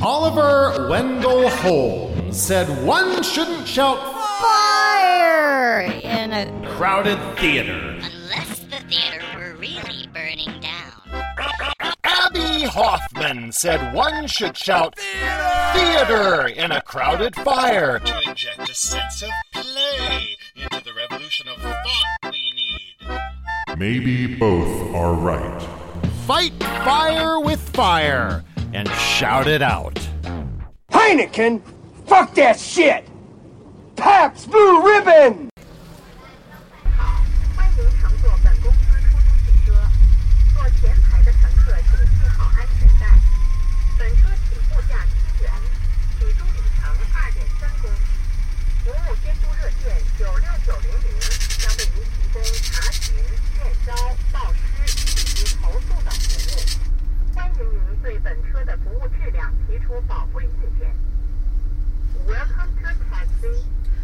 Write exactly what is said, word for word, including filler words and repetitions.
Oliver Wendell Holmes said one shouldn't shout fire in a crowded theater. Unless the theater were really burning down. Abby Hoffman said one should shout theater in a crowded fire to inject a sense of play into the revolution of thought we need. Maybe both are right. Fight fire with fire and shout it out. Heineken, fuck that shit! Pabst Blue Ribbon! 欢迎乘坐本公司出租汽车，坐前排的乘客请系好安全带。本车起步价七元，起租里程二点三公里。服务监督热线九六九零零将为您提供查询、验招、报失以及投诉等服务。欢迎您对本车的服务质量提出宝贵意见。Welcome to taxi.